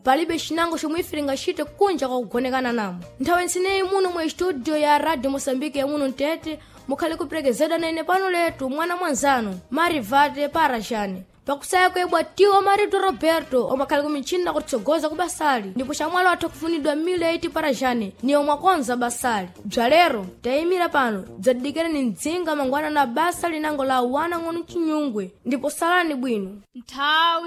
palibe chinango chomwe ifiringa chite kunja kwa kugonekana namo. Nthawi nsineyi muno mwe studio ya Radio Mosambike ya muno Mtete mukhale kuperekezedwa nene pano letu mwana mwanzanu Marivate Parajane. Pakusaya kwebwa tiwa Marito Roberto omakhale kumichina kutsogoza kubasali ndipo chamwalo athu kufunidwa Mileti Parajane ni omwakonza basali. Bzalero tayimira pano dzadikere ni mdzinga mangwana na basa linango la wana ng'ono chinyungwe ndipo salani bwino.